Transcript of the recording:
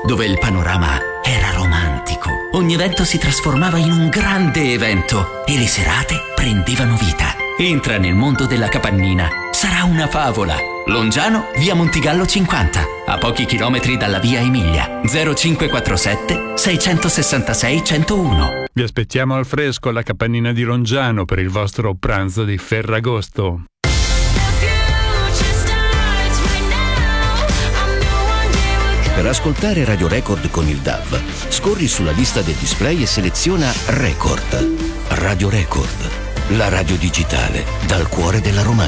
dove il panorama era romantico. Ogni evento si trasformava in un grande evento e le serate prendevano vita. Entra nel mondo della Capannina. Sarà una favola. Longiano, via Montigallo 50, a pochi chilometri dalla via Emilia. 0547 666 101. Vi aspettiamo al fresco alla Capannina di Longiano per il vostro pranzo di Ferragosto. Per ascoltare Radio Record con il DAB, scorri sulla lista del display e seleziona Record. Radio Record, la radio digitale dal cuore della Romagna.